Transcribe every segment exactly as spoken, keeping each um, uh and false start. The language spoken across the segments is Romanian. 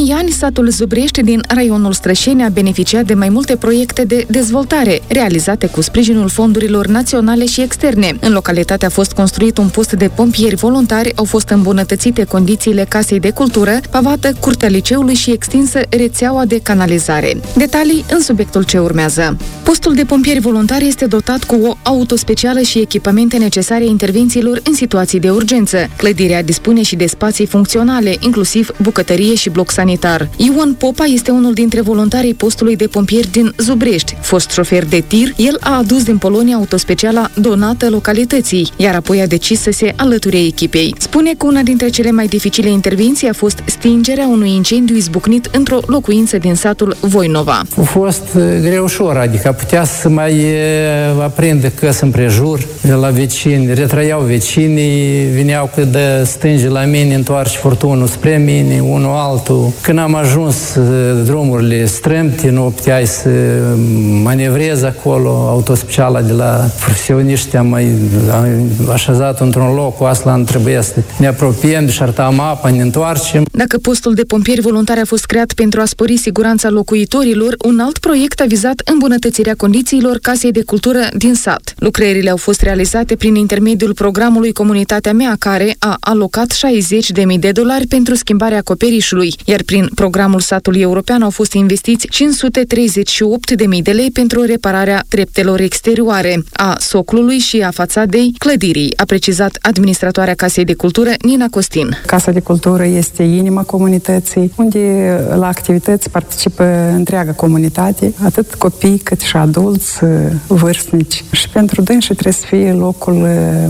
ultimii ani, satul Zubrești din raionul Strășeni a beneficiat de mai multe proiecte de dezvoltare, realizate cu sprijinul fondurilor naționale și externe. În localitate a fost construit un post de pompieri voluntari, au fost îmbunătățite condițiile casei de cultură, pavată curtea liceului și extinsă rețeaua de canalizare. Detalii în subiectul ce urmează. Postul de pompieri voluntari este dotat cu o auto specială și echipamente necesare intervențiilor în situații de urgență. Clădirea dispune și de spații funcționale, inclusiv bucătărie și bloc sanitar. Ioan Popa este unul dintre voluntarii postului de pompieri din Zubrești. Fost șofer de tir, el a adus din Polonia autospeciala donată localității, iar apoi a decis să se alăture echipei. Spune că una dintre cele mai dificile intervenții a fost stingerea unui incendiu izbucnit într-o locuință din satul Voinova. A fost greu ușor, adică putea să mai aprinde căs împrejur la vecini, retrăiau vecinii, veneau că de stânge la mine, întoarce furtunul spre mine, unul altul. Când am ajuns drumurile strâmte, nu puteai să manevrezi acolo, autospeciala de la profesioniști am mai așezat într-un loc, cu asta trebuie să ne apropiem, deșartam apa, ne întoarcem. Dacă postul de pompieri voluntari a fost creat pentru a spori siguranța locuitorilor, un alt proiect a vizat îmbunătățirea condițiilor casei de cultură din sat. Lucrările au fost realizate prin intermediul programului Comunitatea Mea, care a alocat șaizeci de mii de dolari pentru schimbarea acoperișului, iar prin programul Satului European au fost investiți cinci sute treizeci și opt de mii de lei pentru repararea treptelor exterioare, a soclului și a fațadei clădirii, a precizat administratoarea Casei de Cultură Nina Costin. Casa de Cultură este inima comunității, unde la activități participă întreaga comunitate, atât copii cât și adulți, vârstnici. Și pentru dânsi trebuie să fie locul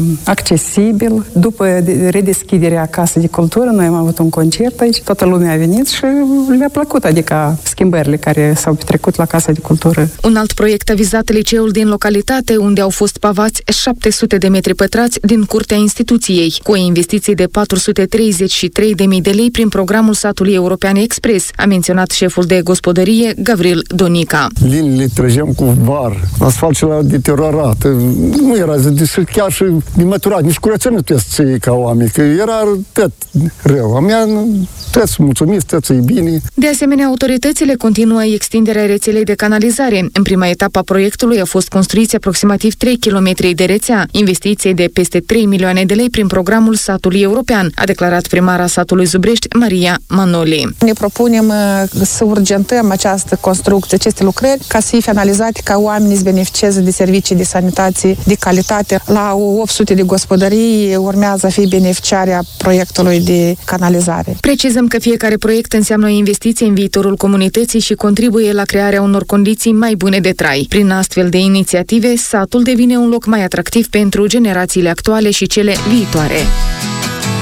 accesibil. După redeschiderea Casei de Cultură, noi am avut un concert aici, toată lumea a venit și le-a plăcut, adică schimbările care s-au petrecut la Casa de Cultură. Un alt proiect a vizat liceul din localitate, unde au fost pavați șapte sute de metri pătrați din curtea instituției, cu o investiție de patru sute treizeci și trei de mii de lei prin programul Satului European Express, a menționat șeful de gospodărie, Gavril Donica. Liniile trăgeam cu var, asfaltul era deteriorat, nu era zi, chiar și nemăturat, nici curățenie nu trebuie să ții ca oameni, că era tot rău. A mea trebuie să mulțumiți, trebuie să-i bine. De asemenea, autoritățile continuă extinderea rețelei de canalizare. În prima etapă a proiectului au fost construiți aproximativ trei kilometri de rețea, investiție de peste trei milioane de lei prin programul Satului European, a declarat primara satului Zubrești, Maria Manoli. Ne propunem să urgentăm această construcție, aceste lucrări, ca să fie finalizate, ca oamenii să beneficieze de servicii de sanitate de calitate. La opt sute de gospodării urmează a fi beneficiarea proiectului de canalizare. Precizăm că fiecare proiect înseamnă o investiție în viitorul comunității și contribuie la crearea unor condiții mai bune de trai. Prin astfel de inițiative, satul devine un loc mai atractiv pentru generațiile actuale și cele viitoare.